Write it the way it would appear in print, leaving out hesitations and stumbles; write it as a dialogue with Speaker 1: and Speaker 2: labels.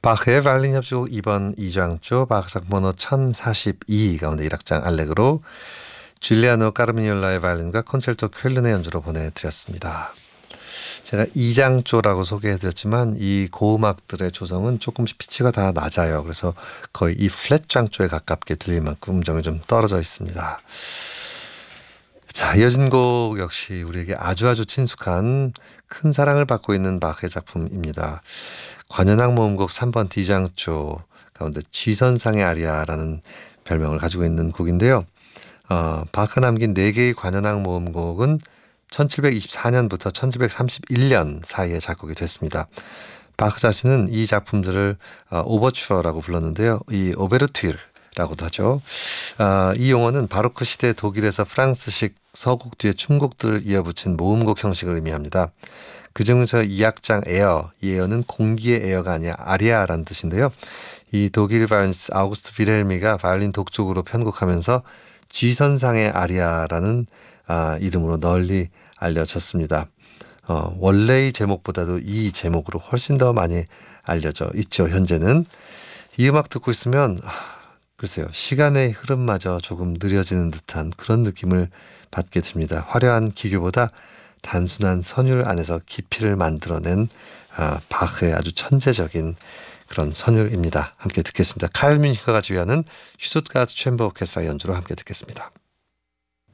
Speaker 1: 바흐의 바이올린 협주곡 2번 2장조 바흐 작번호 1042 가운데 1악장 알레그로 줄리아노 까르미니올라의 바이올린과 콘체르토 쾰른의 연주로 보내드렸습니다. 제가 2장조라고 소개해드렸지만 이 고음악들의 조성은 조금씩 피치가 다 낮아요. 그래서 거의 이 플랫 장조에 가깝게 들릴 만큼 음정이 좀 떨어져 있습니다. 자, 이어진 곡 역시 우리에게 아주 친숙한 큰 사랑을 받고 있는 바흐의 작품입니다. 관현악 모음곡 3번 D장조 가운데 G선상의 아리아라는 별명을 가지고 있는 곡인데요. 바흐가 남긴 4개의 관현악 모음곡은 1724년부터 1731년 사이에 작곡이 됐습니다. 바흐 자신은 이 작품들을 오버추어라고 불렀는데요. 이 오베르투르라고도 하죠. 이 용어는 바로크 시대 독일에서 프랑스식 서곡 뒤에 춤곡들을 이어붙인 모음곡 형식을 의미합니다. 그중에서 2악장 에어, 이 에어는 공기의 에어가 아니라 아리아라는 뜻인데요. 이 독일 바이올리니스트 아우구스트 빌헬미가 바이올린 독주곡으로 편곡하면서 G선상의 아리아라는 이름으로 널리 알려졌습니다. 원래의 제목보다도 이 제목으로 훨씬 더 많이 알려져 있죠. 현재는 이 음악 듣고 있으면 글쎄요, 시간의 흐름마저 조금 느려지는 듯한 그런 느낌을 받게 됩니다. 화려한 기교보다 단순한 선율 안에서 깊이를 만들어낸 바흐의 아주 천재적인 그런 선율입니다. 함께 듣겠습니다. 카일 뮌히커가 지휘하는 슈투트가르트 챔버 오케스트라 연주로 함께 듣겠습니다.